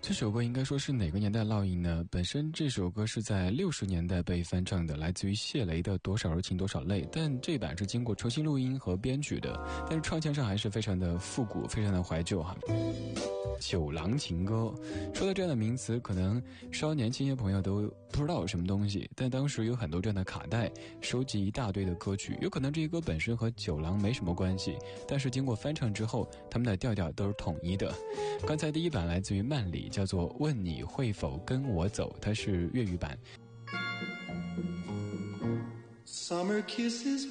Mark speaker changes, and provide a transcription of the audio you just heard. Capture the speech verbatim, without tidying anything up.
Speaker 1: 这首歌应该说是哪个年代烙印呢？本身这首歌是在六十年代被翻唱的，来自于谢雷的《多少柔情多少泪》，但这版是经过重新录音和编曲的，但是唱腔上还是非常的复古，非常的怀旧哈。酒廊情歌，说到这样的名词，可能稍年轻些朋友都不知道有什么东西，但当时有很多这样的卡带，收集一大堆的歌曲，有可能这些歌本身和酒廊没什么关系，但是经过翻唱之后，他们的调调都是统一的。刚才第一版来自于曼里，叫做《问你会否跟我走》，它是粤语版。
Speaker 2: Summer kisses